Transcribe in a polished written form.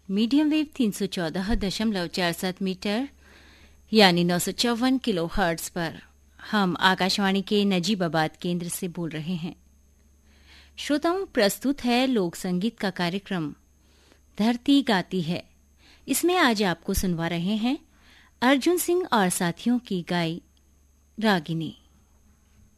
Medium wave 314.47 metre यानी 954 kilo hertz पर हम आकाशवाणी के नजीबाबाद केंद्र से बोल रहे हैं। श्रोताओं, प्रस्तुत है लोक संगीत का कार्यक्रम धरती गाती है। इसमें आज आपको सुनवा रहे हैं अर्जुन सिंह और साथियों की गाई रागिनी।